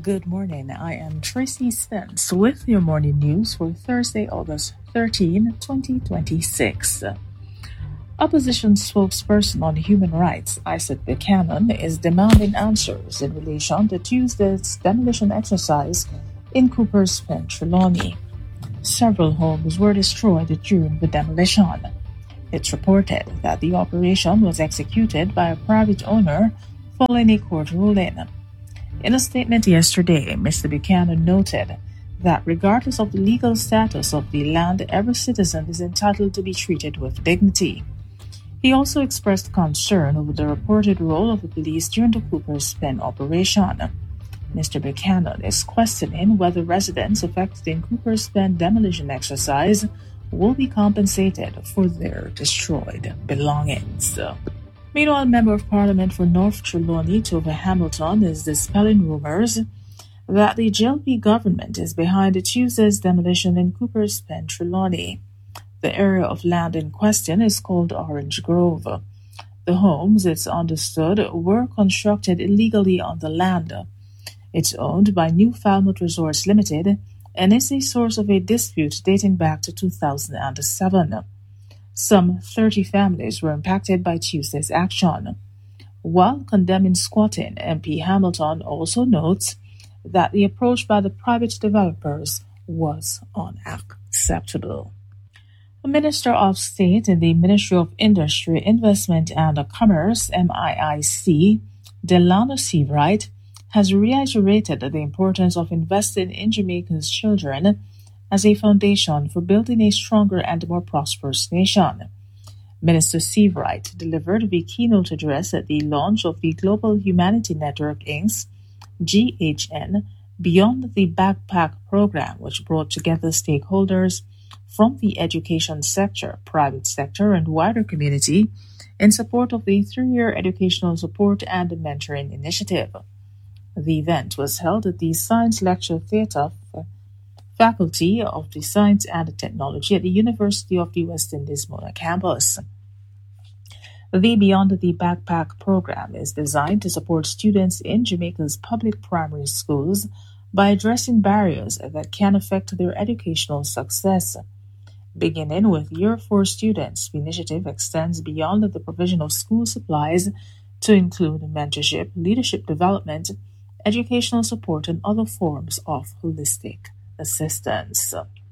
Good morning. I am Tracy Spence with your morning news for Thursday, August 13, 2026. Opposition spokesperson on human rights, Isaac Buchanan, is demanding answers in relation to Tuesday's demolition exercise in Cooper's Bend, Trelawney. Several homes were destroyed during the demolition. It's reported that the operation was executed by a private owner following a court ruling. In a statement yesterday, Mr. Buchanan noted that regardless of the legal status of the land, every citizen is entitled to be treated with dignity. He also expressed concern over the reported role of the police during the Cooper's Bend operation. Mr. Buchanan is questioning whether residents affected in Cooper's Bend demolition exercise will be compensated for their destroyed belongings. Meanwhile, Member of Parliament for North Trelawney, Tova Hamilton, is dispelling rumors that the JLP government is behind Tuesday's demolition in Cooper's Bend, Trelawney. The area of land in question is called Orange Grove. The homes, it's understood, were constructed illegally on the land. It's owned by New Falmouth Resorts Limited and is a source of a dispute dating back to 2007. Some 30 families were impacted by Tuesday's action. While condemning squatting, MP Hamilton also notes that the approach by the private developers was unacceptable. The Minister of State in the Ministry of Industry, Investment and Commerce, MIIC, Delano Seawright, has reiterated the importance of investing in Jamaica's children as a foundation for building a stronger and more prosperous nation. Minister Seawright delivered the keynote address at the launch of the Global Humanity Network Inc.'s GHN Beyond the Backpack program, which brought together stakeholders from the education sector, private sector, and wider community in support of the 3-year educational support and mentoring initiative. The event was held at the Science Lecture Theatre Faculty of the Science and Technology at the University of the West Indies Mona campus. The Beyond the Backpack program is designed to support students in Jamaica's public primary schools by addressing barriers that can affect their educational success. Beginning with Year 4 students, the initiative extends beyond the provision of school supplies to include mentorship, leadership development, educational support, and other forms of holistic assistance.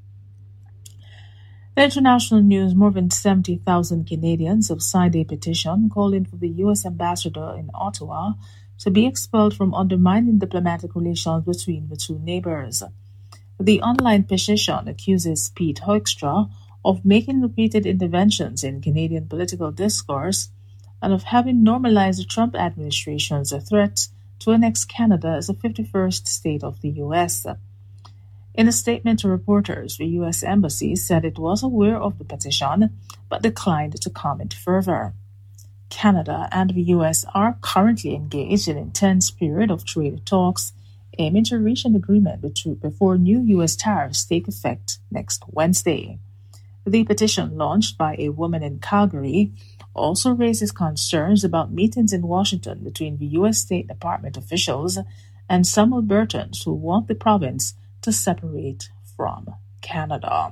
In international news, more than 70,000 Canadians have signed a petition calling for the U.S. ambassador in Ottawa to be expelled from undermining diplomatic relations between the two neighbors. The online petition accuses Pete Hoekstra of making repeated interventions in Canadian political discourse and of having normalized the Trump administration's threat to annex Canada as the 51st state of the U.S. In a statement to reporters, the U.S. Embassy said it was aware of the petition but declined to comment further. Canada and the U.S. are currently engaged in an intense period of trade talks aiming to reach an agreement before new U.S. tariffs take effect next Wednesday. The petition, launched by a woman in Calgary, also raises concerns about meetings in Washington between the U.S. State Department officials and some Albertans who want the province to separate from Canada.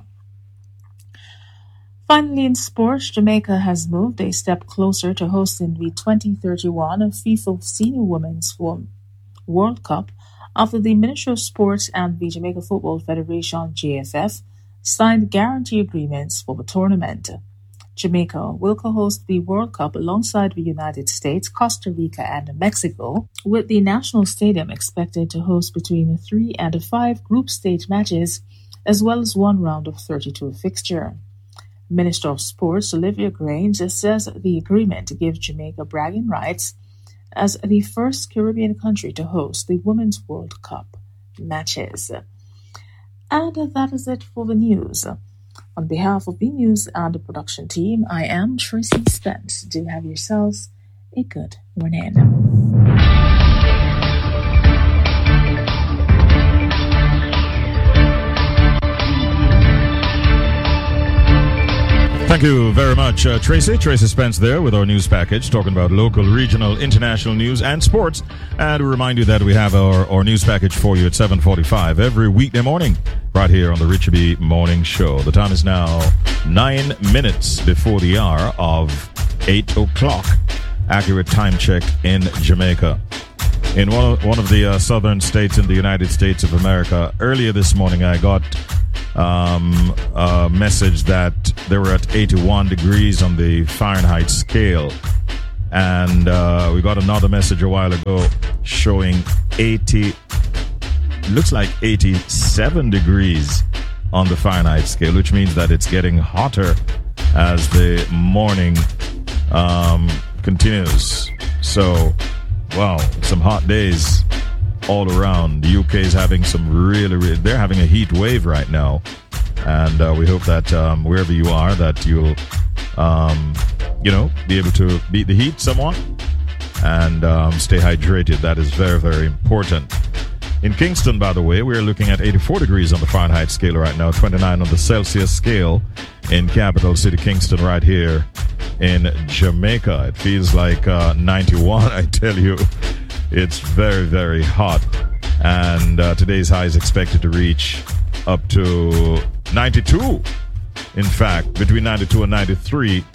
Finally, in sports, Jamaica has moved a step closer to hosting the 2031 FIFA Senior Women's World Cup after the Ministry of Sports and the Jamaica Football Federation, JFF, signed guarantee agreements for the tournament. Jamaica will co-host the World Cup alongside the United States, Costa Rica, and Mexico, with the national stadium expected to host between 3 and 5 group stage matches, as well as one round of 32 fixture. Minister of Sports Olivia Grange says the agreement gives Jamaica bragging rights as the first Caribbean country to host the Women's World Cup matches. And that is it for the news. On behalf of the news and the production team, I am Tracy Spence. Do have yourselves a good morning. Thank you very much, Tracy. Tracy Spence there with our news package, talking about local, regional, international news and sports. And we remind you that we have our news package for you at 7:45 every weekday morning, right here on the Richie B Morning Show. The time is now 9 minutes before the hour of 8 o'clock. Accurate time check in Jamaica. In one of the southern states in the United States of America, earlier this morning I got a message that they were at 81 degrees on the Fahrenheit scale. And we got another message a while ago showing 87 degrees on the Fahrenheit scale, which means that it's getting hotter as the morning continues. So, wow, some hot days all around. The UK is having some really, they're having a heat wave right now. And we hope that wherever you are, that you'll, be able to beat the heat somewhat and stay hydrated. That is very, very important. In Kingston, by the way, we're looking at 84 degrees on the Fahrenheit scale right now, 29 on the Celsius scale in capital city Kingston right here in Jamaica. It feels like 91, I tell you. It's very, very hot. And today's high is expected to reach up to 92. In fact, between 92 and 93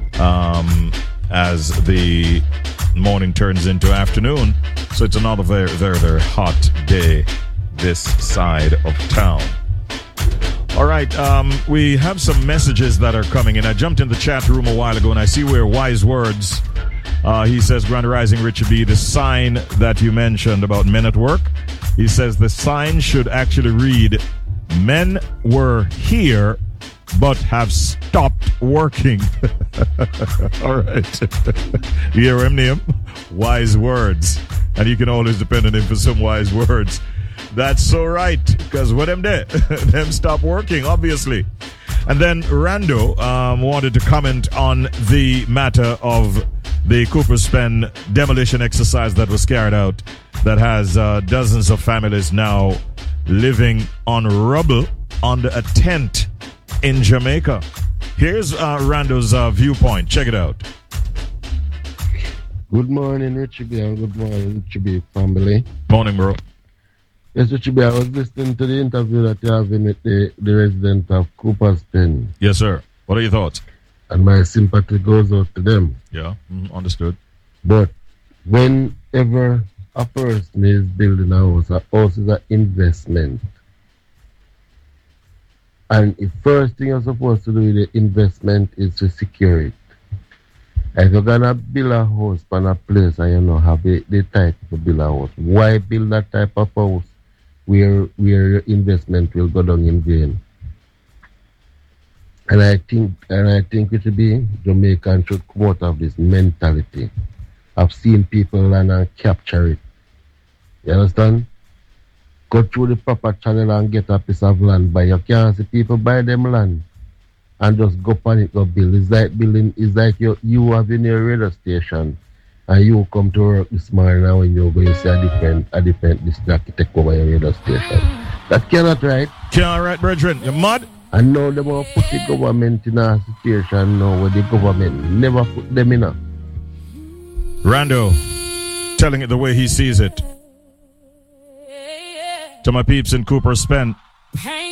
as the morning turns into afternoon. So it's another very, very, very hot day this side of town. All right, we have some messages that are coming in. I jumped in the chat room a while ago and I see where Wise Words, he says, Grand Rising Richie B, the sign that you mentioned about men at work, he says the sign should actually read, men were here but have stopped working. All right. You hear him, Liam? Wise Words. And you can always depend on him for some wise words. That's so right, because what them there? Them stop working, obviously. And then Rando wanted to comment on the matter of the Cooper's Pen demolition exercise that was carried out that has dozens of families now living on rubble under a tent in Jamaica. Here's Rando's viewpoint. Check it out. Good morning, Richie B, and good morning, Richie B family. Morning, bro. Yes, Richie B, I was listening to the interview that you're having with the resident of Cooper's Pen. Yes, sir. What are your thoughts? And my sympathy goes out to them. Yeah, understood. But whenever a person is building a house is an investment. And the first thing you're supposed to do with the investment is to secure it. If you're going to build a house on a place and you don't have the type to build a house, why build that type of house where your investment will go down in vain? And I think it should be Jamaican should come out of this mentality. I've seen people learn and capture it. You understand? Go through the proper channel and get a piece of land, but you can't see people buy them land and just go on it, go build. It's like building, it's like you having your radio station and you come to work this morning and when you go, you see a different district take over your radio station. That cannot right. Can't right, brethren. You're mad? And now they want to put the government in a situation now where the government never put them in a. Rando, telling it the way he sees it. To my peeps in Cooper's Pen.